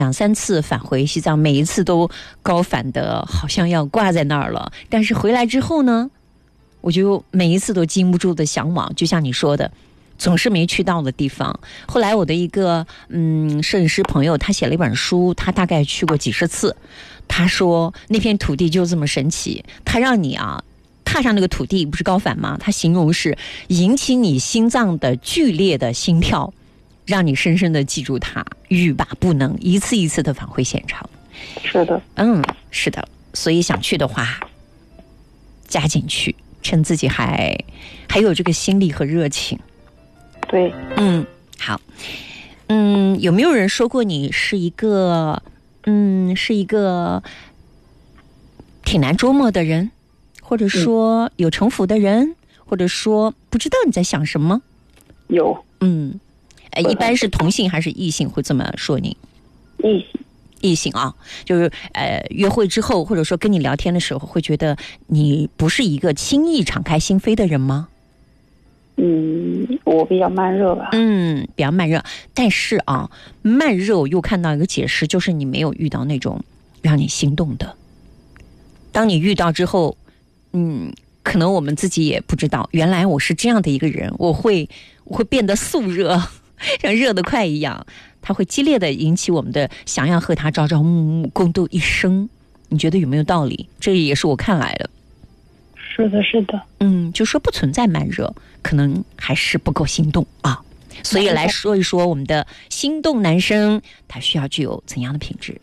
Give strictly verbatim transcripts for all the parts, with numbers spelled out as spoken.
两三次返回西藏，每一次都高反的好像要挂在那儿了。但是回来之后呢，我就每一次都禁不住的向往，就像你说的，总是没去到的地方。后来我的一个嗯摄影师朋友，他写了一本书，他大概去过几十次。他说那片土地就这么神奇，他让你啊踏上那个土地，不是高反吗？他形容是引起你心脏的剧烈的心跳，让你深深的记住它，欲罢不能，一次一次的返回现场。 是的， 嗯，是的。所以想去的话，加紧去，趁自己还还有这个心力和热情。 对， 嗯，好。嗯，有没有人说过你是一个嗯是一个挺难捉摸的人，或者说有城府的人，嗯、或者说不知道你在想什么？ 有。 嗯，呃，一般是同性还是异性会这么说你？ 异性。 异性啊，就是呃，约会之后或者说跟你聊天的时候，会觉得你不是一个轻易敞开心扉的人吗？ 嗯，我比较慢热吧。 嗯，比较慢热。但是啊，慢热我又看到一个解释，就是你没有遇到那种让你心动的。当你遇到之后，嗯，可能我们自己也不知道，原来我是这样的一个人，我会我会变得速热，像热得快一样，它会激烈的引起我们的想要和他朝朝暮暮共度一生。你觉得有没有道理？这也是我看来的。 是的，是的。 嗯，就说不存在慢热，可能还是不够心动啊。所以来说一说我们的心动男生，他需要具有怎样的品质？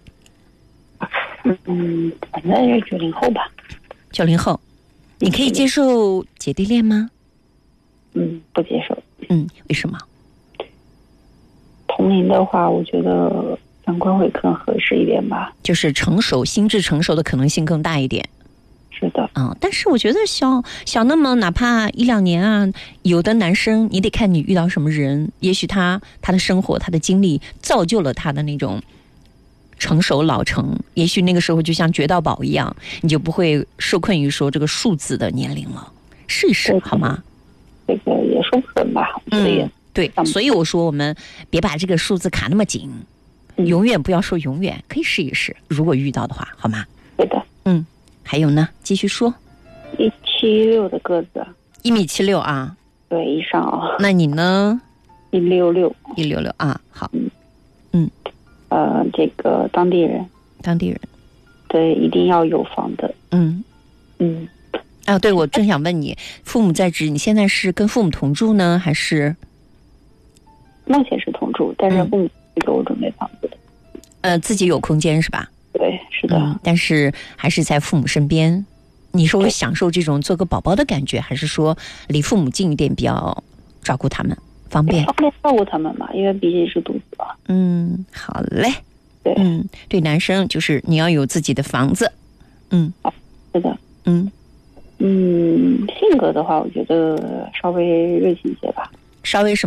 嗯，反正是九零后吧。 九零后，你可以接受姐弟恋吗？ 嗯，不接受。 嗯，为什么？ 同龄的话，我觉得三观会更合适一点吧。 就是成熟、心智成熟的可能性更大一点。 是的。 嗯，但是我觉得小小那么哪怕一两年啊，有的男生你得看你遇到什么人，也许他他的生活、他的经历造就了他的那种成熟老成，也许那个时候就像绝到宝一样，你就不会受困于说这个数字的年龄了。试一试好吗？ 这个也说不准吧。 嗯，对，所以我说我们别把这个数字卡那么紧，嗯、永远不要说永远，可以试一试，如果遇到的话，好吗？ 对的。 嗯，还有呢，继续说。 一七六的个子。 一米七六啊？ 对，以上啊。 那你呢？ 一六六。 一六六啊，好。 嗯嗯， 呃，这个当地人。 当地人。 对，一定要有房的。 嗯嗯。 啊，对，我正想问你，父母在职，你现在是跟父母同住呢，还是？ 目前是同住，但是父母给我准备房子的。 嗯、呃，自己有空间是吧？ 对，是的、 嗯。但是还是在父母身边。你说我享受这种做个宝宝的感觉，还是说离父母近一点比较照顾他们方便？ 方便照顾他们嘛，因为毕竟是独子嘛。 嗯，好嘞。 对， 嗯，对，男生就是你要有自己的房子。嗯， 是的。 嗯嗯，性格的话，我觉得稍微热情一些吧。 稍微什么？